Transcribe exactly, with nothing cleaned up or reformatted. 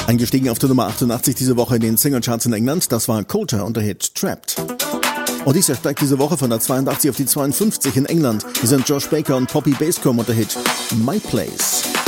Eingestiegen auf der Nummer achtundachtzig diese Woche in den Singlecharts in England, das war Coulter und der Hit Trapped. Odisha steigt diese Woche von der zweiundachtzig auf die zweiundfünfzig in England. Hier sind Josh Baker und Poppy Bascomb und der Hit My Place.